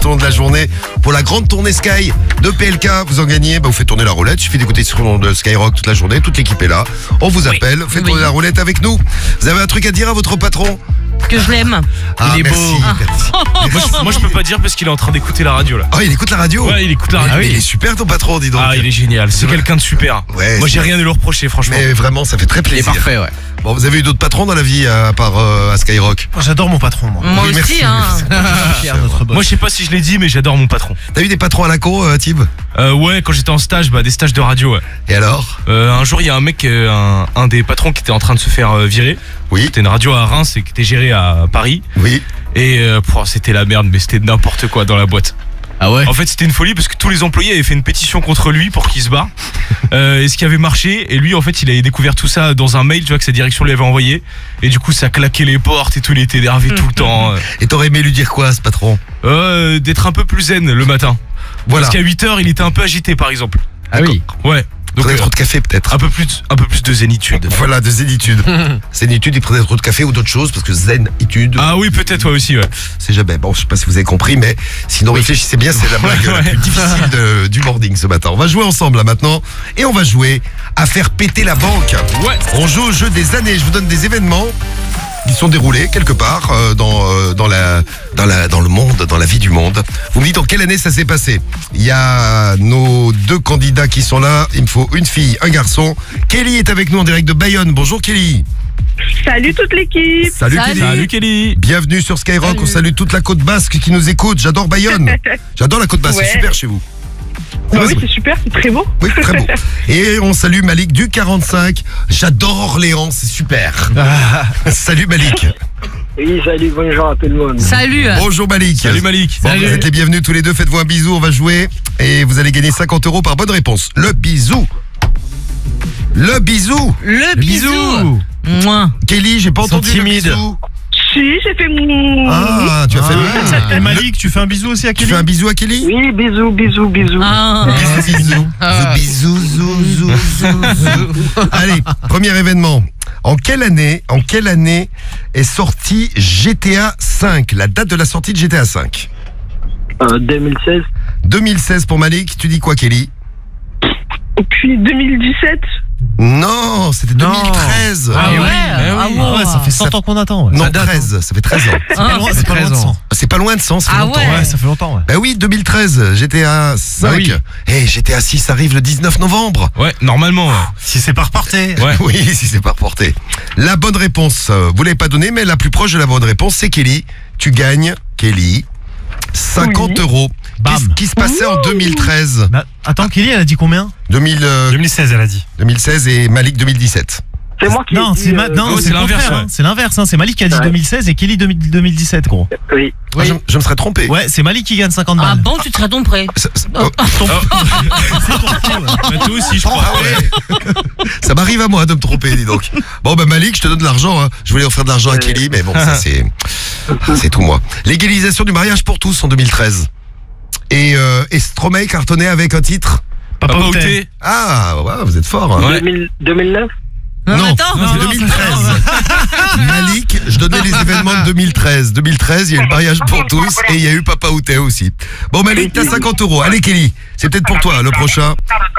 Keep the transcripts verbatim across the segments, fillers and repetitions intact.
tout au long de la journée pour la grande tournée Sky de P L K. Vous en gagnez, bah vous faites tourner la roulette. Il suffit d'écouter sur le nom de Skyrock toute la journée. Toute l'équipe est là. On vous appelle, oui. faites tourner oui. la roulette avec nous. Vous avez un truc à dire à votre patron? Que je l'aime. Ah, il est merci, beau. merci. moi, je, moi je peux pas dire parce qu'il est en train d'écouter la radio là. Ah, il écoute la radio? Ouais, il écoute la radio. Ah, oui. Il est super ton patron, dis donc. Ah, il est génial. C'est quelqu'un de super. Ouais, moi j'ai rien à lui reprocher, franchement. Mais vraiment, ça fait très plaisir. Il est parfait, ouais. Bon, vous avez eu d'autres patrons dans la vie à part euh, à Skyrock? J'adore mon patron, moi. Moi oui, aussi, merci, hein. merci. Moi je sais pas si je l'ai dit, mais j'adore mon patron. T'as eu des patrons à la con, euh, Tib? Euh, ouais, quand j'étais en stage, bah des stages de radio. Ouais. Et alors? euh, Un jour, il y a un mec, euh, un, un des patrons qui était en train de se faire euh, virer. Oui. C'était une radio à Reims et qui était gérée à Paris. Oui. Et euh, pff, c'était la merde, mais c'était n'importe quoi dans la boîte. Ah ouais? En fait, c'était une folie parce que tous les employés avaient fait une pétition contre lui pour qu'il se barre. euh, et ce qui avait marché, et lui, en fait, il avait découvert tout ça dans un mail, tu vois, que sa direction lui avait envoyé. Et du coup, ça claquait les portes et tout, il était énervé tout le temps. Et t'aurais aimé lui dire quoi, ce patron? Euh, d'être un peu plus zen le matin. Voilà. Parce qu'à huit heures, il était un peu agité, par exemple. Ah oui. Ouais. Donc, Donc, trop de café, peut-être. un peu plus, un peu plus de zénitude. Voilà, de zénitude. Zénitude, il prenait trop de café ou d'autres choses, parce que zénitude. Ah oui, peut-être, toi aussi, ouais. C'est jamais. Bon, je sais pas si vous avez compris, mais sinon, réfléchissez bien, c'est la blague Ouais, la ouais. plus difficile de- du morning ce matin. On va jouer ensemble, là, maintenant. Et on va jouer à faire péter la banque. Ouais. On joue au jeu des années. Je vous donne des événements qui sont déroulés quelque part euh, dans euh, dans la dans la dans le monde, dans la vie du monde. Vous me dites en quelle année ça s'est passé. Il y a nos deux candidats qui sont là. Il me faut une fille, un garçon. Kelly est avec nous en direct de Bayonne. Bonjour Kelly. Salut toute l'équipe. Salut, Salut. Kelly. Salut Kelly. Bienvenue sur Skyrock. Salut. On salue toute la côte basque qui nous écoute. J'adore Bayonne. J'adore la côte basque. Ouais. C'est super chez vous. Bah oui, c'est super, c'est très beau. Oui, très beau. Et on salue Malik du quarante-cinq. J'adore Orléans, c'est super. Salut Malik. Oui, salut, bonjour à tout le monde. Salut. Bonjour Malik. Salut Malik. Bon, Salut. vous êtes les bienvenus tous les deux, faites-vous un bisou, on va jouer et vous allez gagner cinquante euros par bonne réponse. Le bisou. Le bisou. Le bisou. Mouah. Kelly, j'ai pas Ils sont entendu le timides. bisou. Si, j'ai fait mon... Ah, tu as fait Et Malik, tu fais un bisou aussi à Tu Kelly? fais un bisou à Kelly? Oui, bisous, bisous, bisous. Ah. Bisous, bisous. Ah. Bisous, zou, zou, zou, zou. Allez, premier événement. En quelle année, en quelle année est sorti G T A cinq? La date de la sortie de G T A cinq? Euh, deux mille seize. deux mille seize pour Malik. Tu dis quoi, Kelly? Et puis deux mille dix-sept. Non, c'était deux Non. mille treize. Ah oui, ouais. mais oui. Ah Ah ouais, ça fait cent ans qu'on attend. Ouais. Non, Ça date, hein. treize, ça fait treize ans. C'est pas loin- Ah, c'est pas loin de cent. C'est pas loin de cent, ça fait Ah longtemps. ouais. Ouais, ça fait longtemps, ouais. Bah oui, deux mille treize, G T A cinq. Bah oui. Et G T A six arrive le dix-neuf novembre. Ouais, normalement. Ouais. Si c'est pas reporté. Ouais. Oui, si c'est pas reporté. La bonne réponse, euh, vous l'avez pas donnée, mais la plus proche de la bonne réponse, c'est Kelly. Tu gagnes, Kelly, cinquante Oui. euros. Bam. Qu'est-ce qui se passait en deux mille treize? Bah, attends, Kelly, elle a dit combien? deux mille, euh, deux mille seize, elle a dit. deux mille seize et Malik deux mille dix-sept. C'est moi qui Non, ai dit, c'est ma- euh, non, oh, c'est c'est le l'inverse, contraire, ouais. hein. C'est l'inverse, hein. C'est Malik qui a dit Ouais. deux mille seize et Kelly deux mille deux mille dix-sept, gros. Oui. Ah, je, je me serais trompé. Ouais, c'est Malik qui gagne cinquante Ah balles. bon, tu te serais trompé. Ça, ça- oh, Bah, toi aussi, je crois. ah ouais. Ça m'arrive à moi de me tromper, dis donc. Bon, bah Malik, je te donne de l'argent. Hein. Je voulais offrir de l'argent à Kelly, mais bon, ça c'est, c'est tout moi. Légalisation du mariage pour tous en deux mille treize. Et, euh, et Stromae cartonné avec un titre. Papa Papa Outé. Ah, ouais, vous êtes fort. Hein. Ouais. deux mille deux mille neuf. Non, Non, attends. c'est deux mille treize. Malik, je donnais les événements de deux mille treize. deux mille treize, il y a eu le mariage pour tous et il y a eu Papa Outé aussi. Bon, Malik, t'as cinquante euros. Allez, Kelly, c'est peut-être pour toi, le prochain.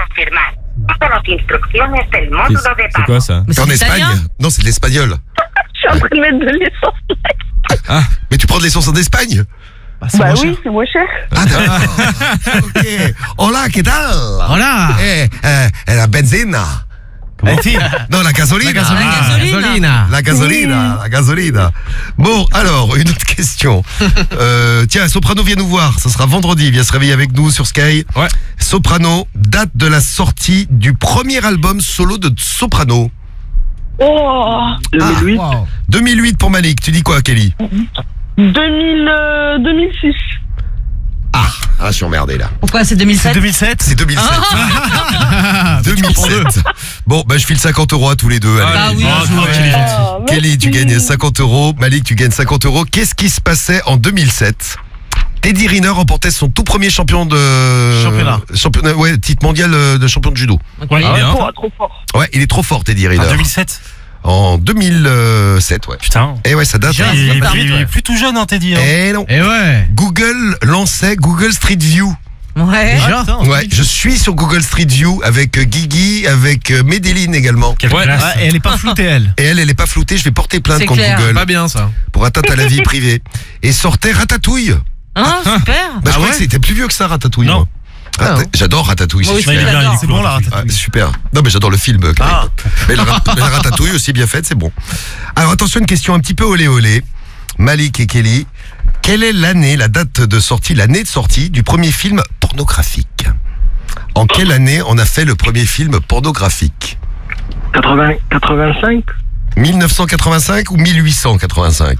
C'est quoi ça? Mais T'es en c'est Espagne? italien. Non, c'est de l'espagnol. Je suis en train de mettre de l'essence. Ah, Mais tu prends de l'essence en Espagne? Bah, c'est Bah moins oui, cher. c'est moins cher. Ah, d'accord. Ok. Hola, ¿qué tal? Voilà. Eh, eh, la benzina. Eh, fille. Non, la gasolina. La gasolina. La gasolina. La gasolina, la gasolina. Bon, alors, une autre question. Euh, tiens, Soprano vient nous voir. Ça sera vendredi. Il vient se réveiller avec nous sur Sky. ouais. Soprano, date de la sortie du premier album solo de Soprano. Oh, deux mille huit. Wow. deux mille huit pour Malik. Tu dis quoi, Kelly? deux mille, euh, deux mille six. Ah, ah, je suis emmerdé là. Pourquoi c'est deux mille C'est sept? deux mille sept. C'est deux mille sept. deux mille sept. Bon, bah je file cinquante euros à tous les deux. Allez. Ah oui, Oh, joué. tranquille, il est gentil. Oh, Kelly, tu merci. gagnes cinquante euros. Malik, tu gagnes cinquante euros. Qu'est-ce qui se passait en deux mille sept? Teddy Riner remportait son tout premier champion de... Championnat. Championnat, ouais, titre mondial euh, de champion de judo. Ouais, Ah, bien. Trop, trop fort. Ouais, il est trop fort, Teddy Riner. En deux mille sept. En deux mille sept, ouais. Putain. Et ouais, ça date. Déjà, hein. Il est pas plus, vite, il est ouais. plus tout jeune, hein, Teddy. Hein. Eh non. Et ouais. Google lançait Google Street View. Ouais. Déjà. Ouais, je suis sur Google Street View avec euh, Guigui, avec euh, Medellin également. Quelle Ouais. classe. Ouais, et elle est pas floutée, elle. Et elle, elle est pas floutée, je vais porter plainte C'est contre clair. Google Pas bien, ça. pour atteinte à la vie privée. Et sortait Ratatouille. Hein, super. Bah, je Ah crois ouais que c'était plus vieux que ça, Ratatouille. Non. moi. Ah Rata- ouais. J'adore Ratatouille, Moi c'est aussi, super. il est bien, j'adore. il est C'est cool, bon, la Ratatouille. Ah, super. Non, mais j'adore le film. euh, Ah. Mais la, rat- la Ratatouille aussi bien faite, c'est bon. Alors attention, une question un petit peu olé olé. Malik et Kelly, quelle est l'année, la date de sortie, l'année de sortie du premier film pornographique? En quelle année on a fait le premier film pornographique? quatre-vingts, quatre-vingt-cinq, mille neuf cent quatre-vingt-cinq ou mille huit cent quatre-vingt-cinq?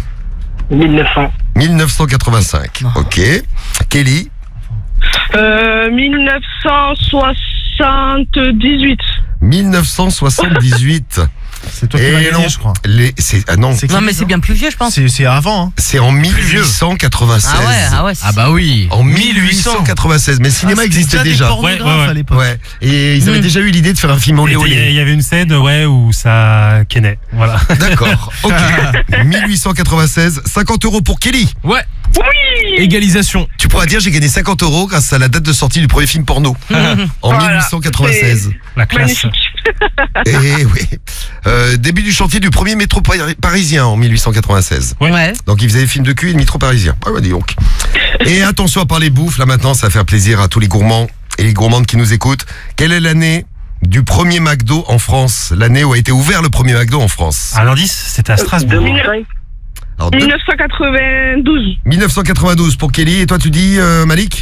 mille neuf cents. mille neuf cent quatre-vingt-cinq. Ok. Kelly, Euh, mille neuf cent soixante-dix-huit. mille neuf cent soixante-dix-huit. C'est toi qui Et l'as non. gagné, je crois. Les, c'est, ah non, C'est Non, qui, mais ça c'est bien plus vieux, je pense. C'est c'est avant, hein. c'est en mille huit cent quatre-vingt-seize. Ah ouais, ah ouais. c'est- Ah bah oui. En mille huit cent quatre-vingt-seize. Mais le cinéma Ah, c'était existait des déjà. pornographes Ouais, ouais, ouais. à l'époque. Ouais. Et ils avaient Mm. déjà eu l'idée de faire un film olé Il y a- il olé. y avait une scène, ouais, où ça kennait. Voilà. D'accord. Ok. mille huit cent quatre-vingt-seize. cinquante euros pour Kelly. Ouais. Oui. Égalisation. Tu pourras dire j'ai gagné cinquante euros grâce à la date de sortie du premier film porno. En Voilà. mille huit cent quatre-vingt-seize. La classe. Magnifique. Eh oui. Euh, début du chantier du premier métro pari- parisien en mille huit cent quatre-vingt-seize. Ouais. Donc il faisait des films de cul et de métro parisien. Ah ouais, dis donc. Et attention à parler bouffe, là maintenant ça va faire plaisir à tous les gourmands et les gourmandes qui nous écoutent. Quelle est l'année du premier McDo en France? L'année où a été ouvert le premier McDo en France. Un indice, c'était à Strasbourg. deux mille cinq. Alors, de- mille neuf cent quatre-vingt-douze. mille neuf cent quatre-vingt-douze pour Kelly. Et toi tu dis euh, Malik?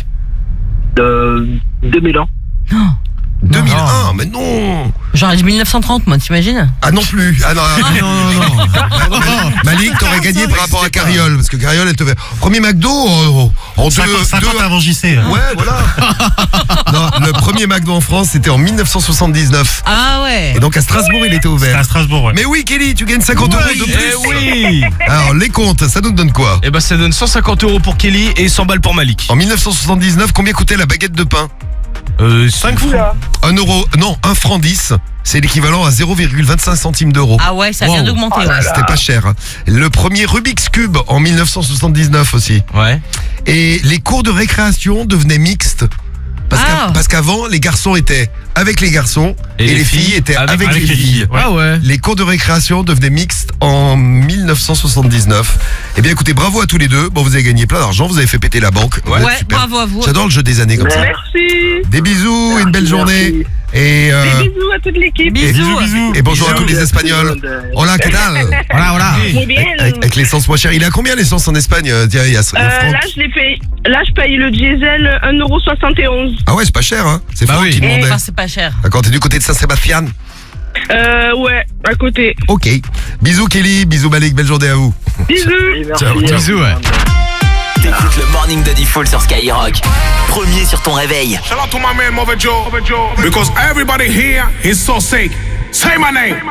Euh, deux mille ans. deux mille un, mais non. J'aurais dit mille neuf cent trente, moi, t'imagines? Ah non plus. Ah non, Non, non, non. Malik t'aurais gagné par rapport à Carriole, parce que Carriole elle te fait premier McDo en, en deux, cinquante, cinquante deux- avant J C. Ouais, voilà. Non, le premier McDo en France c'était en mille neuf cent soixante-dix-neuf. Ah ouais. Et donc à Strasbourg il était C'était ouvert. à Strasbourg, ouais. Mais oui Kelly, tu gagnes cinquante euros de plus. Eh oui. Alors les comptes, ça nous donne quoi? Eh ben ça donne cent cinquante euros pour Kelly et cent balles pour Malik. En mille neuf cent soixante-dix-neuf, combien coûtait la baguette de pain? Euh, cinq francs. Oula. Un euro, non, un franc dix. C'est l'équivalent à zéro virgule vingt-cinq centimes d'euros. Ah ouais, ça vient Wow. d'augmenter, ouais. C'était pas cher. Le premier Rubik's Cube en mille neuf cent soixante-dix-neuf aussi. Ouais. Et les cours de récréation devenaient mixtes. Parce qu'à- Ah. parce qu'avant, les garçons étaient avec les garçons et, les filles, étaient avec, les filles. Ouais. Ah ouais. Les cours de récréation devenaient mixtes en mille neuf cent soixante-dix-neuf. Eh bien écoutez, bravo à tous les deux. Bon, vous avez gagné plein d'argent, vous avez fait péter la banque. Vous êtes Ouais, super. bravo à vous. J'adore le jeu des années comme ça. Merci. Des bisous, une belle Merci. journée. Et, euh, Des bisous à toute l'équipe. Bisous. et bonjour à tous les Bisous. Espagnols. Hola, ¿qué tal? Voilà, voilà. Muy bien. Avec, avec l'essence moins chère. Il est à combien l'essence en Espagne? euh, Tiens, il y a, il y a Euh, Franck. là, je l'ai payé. Là, je paye le diesel un euro soixante et onze. Ah ouais, c'est pas cher, hein. C'est Bah Franck oui. qui Eh, demandait. enfin, c'est pas cher. D'accord, t'es du côté de Saint-Sébastien. Euh, ouais, à côté. Ok. Bisous Kelly, bisous Malik, belle journée à vous. Bisous. Merci. Ciao, ciao. Bisous, ouais. T'écoutes le Morning de Diffoul sur Skyrock. Premier sur ton réveil. Shout out to my man Mother Joe. Because everybody here is so sick. Say my name.